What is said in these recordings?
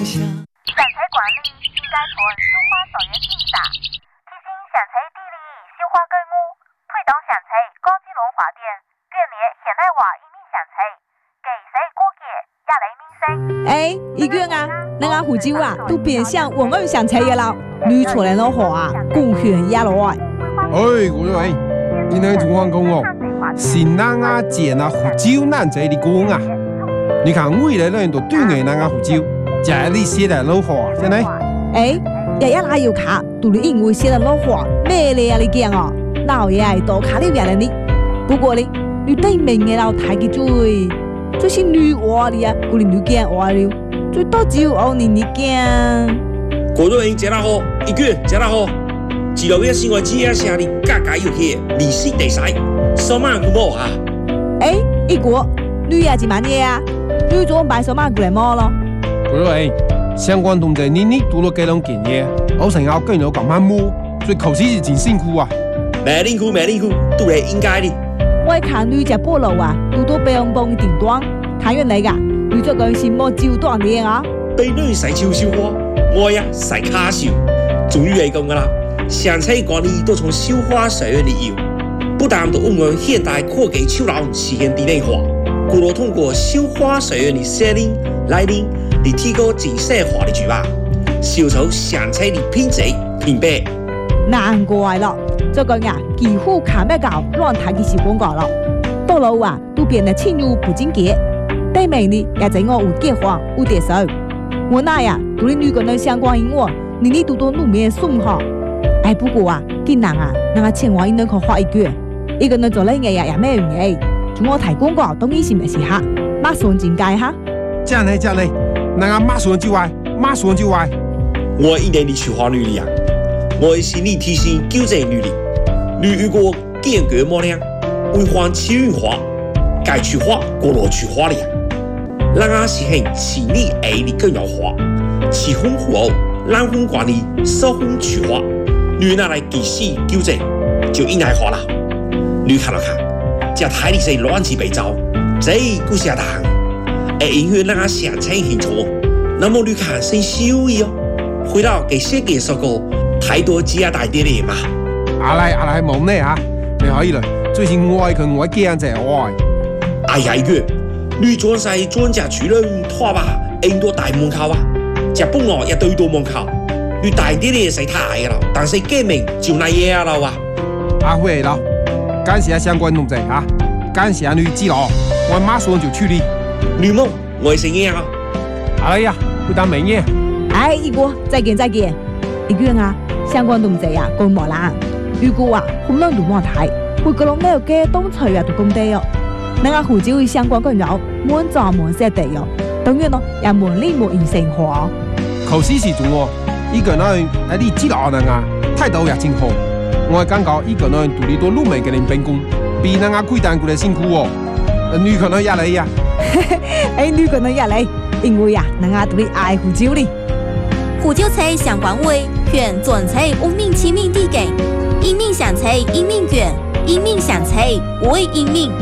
产财管理应该从绣花草原进发，提升产财地理绣花购物，推动产财高级文化点，建立现代化移民产财，给谁过节也来民生。 一卷啊，那个胡椒啊，都变相我们想菜嘅啦，女出来的话啊，贡献也来。 我说你那情况讲哦，新人啊、剪啊、胡椒难在你讲啊。你看未来人都对眼那个胡椒，假你写的老话，真的。 日日哪要卡，都你因为写的老话，咩嚟啊？你讲哦，老爷係多卡你別人你。不過你對面嘅老太嘅最是女話你啊，嗰啲女驚話了，最多就我你驚。 果多人食得好，一個月食得好，自由嘅生活只係寫你家家有氣，利息地使，收萬股冇啊？ 一個女也是乜嘢啊？女做買收萬股嚟麼咯？ 果多相關同志年年讀咗幾兩件嘢，我成日跟人講乜摸，所以考試是真辛苦啊。 沒辛苦，都係應該的。 我看女只菠蘿啊，都多俾人幫頂端，睇完你噶，女做嗰時冇照當嘢啊。 俾女使悄悄花，我呀使卡笑，終於係咁噶啦。產財管理都從繡花學院裏有，不但都運用現代科技手腦實現智能化，更都通過繡花學院的設定、來臨，嚟提高精細化的舉辦，消除產財的品質品質。 難怪咯。這個呀，幾乎看不到亂睇嘅小廣告咯，到老啊都變得輕如不經結。對面呢也在我有結婚有點數，我那呀對你女個人相關因我，你都多路面送哈。不過啊，見人啊，那個千萬應該可花一句，一個人做呢嘢也咩用嘅，仲我睇廣告當然是咪是哈，馬上進階哈。 真係，那個馬上就來。 我一年的去花女啊，我心理提醒糾正女力。你如果堅決冇量，為還氣運化，該去花過落去花了。讓我實行心理愛的更要花，氣風戶後，冷風管理，少風去花。你拿來及時糾正，就應該花了。你看了看，這台裡是亂七八糟，這個下當，影響讓我想清清楚。那麼你看生修意哦，回到給寫給說過，太多只大啲嚟嘛。 阿來冇呢嚇，你可以來。最近我佢我驚就愛。 哎呀月，你裝晒專家主任拖吧，印度大門口啊，日本我也對到門口，你大啲嚟使太啦，但是革命就那嘢啦哇。 阿會啦，感謝相關同志嚇，感謝你知道，我馬上就處理。 你夢我係乜啊？ 阿呀，會當咩嘢？ 一個再見，一個啊，相關同志啊，講冇啦。如果啊，好多人都冇睇，會覺得呢個嘅東菜啊都咁低哦。那個胡椒相關嘅肉，滿裝滿色地哦，當然咯，也滿裡滿現成化。 考試時仲喎，一個人喺你知道人啊，態度也真好。我感覺一個人獨立到路面嘅人辦公，比人家規單過嚟辛苦哦。女可能也嚟呀， 女可能也嚟，因為啊，人家獨立愛胡椒哩。 胡椒菜相關位，勸專菜無名其名地給。英命享菜，英命卷，英命享菜為英命。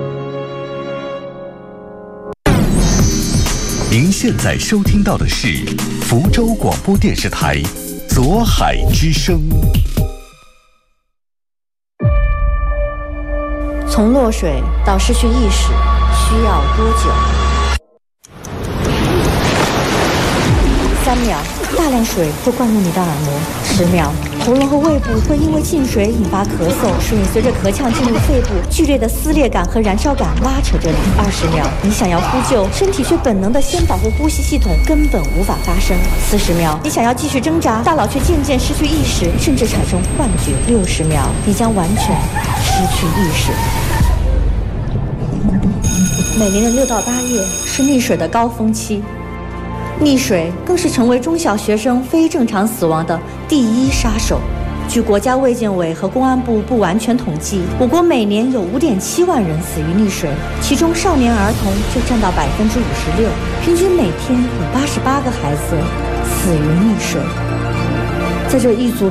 您现在收听到的是福州广播电视台左海之声。 从落水到失去意识需要多久？3秒，大量水会灌入你的耳膜；10秒，喉咙和胃部会因为进水引发咳嗽，水随着咳呛进入肺部，剧烈的撕裂感和燃烧感拉扯着你。20秒，你想要呼救，身体却本能的先保护呼吸系统，根本无法发声。40秒，你想要继续挣扎，大脑却渐渐失去意识，甚至产生幻觉。60秒，你将完全失去意识。每年的6到8月是溺水的高峰期。溺水更是成为中小学生非正常死亡的第一杀手。据国家卫健委和公安部不完全统计，我国每年有5.7万人死于溺水，其中少年儿童就占到56%，平均每天有88个孩子死于溺水。在这一组